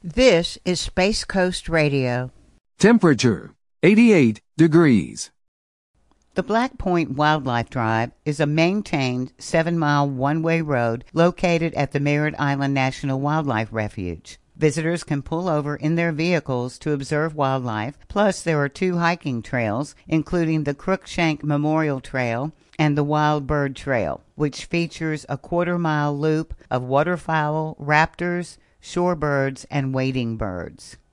This is Space Coast Radio. Temperature 88 degrees. The Black Point Wildlife Drive is a maintained 7-mile one-way road located at the Merritt Island National Wildlife Refuge. Visitors can pull over in their vehicles to observe wildlife, plus there are 2 hiking trails, including the Crookshank Memorial Trail and the Wild Bird Trail, which features a quarter-mile loop of waterfowl, raptors, shorebirds, and wading birds.